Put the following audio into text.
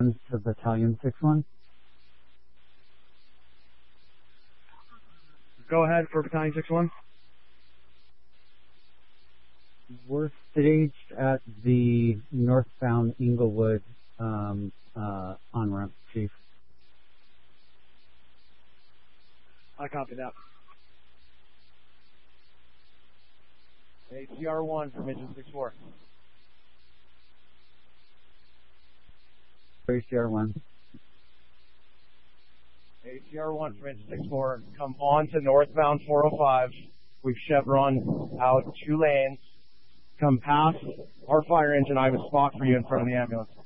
to Battalion 6-1. Go ahead for Battalion 6-1. We're staged at the northbound Inglewood on-ramp, Chief. I copy that. ACR-1 from Engine 6-4. ACR-1. ACR-1 from Engine 6-4. Come on to northbound 405. We've chevron out 2 lanes. Come past our fire engine. I have a spot for you in front of the ambulance.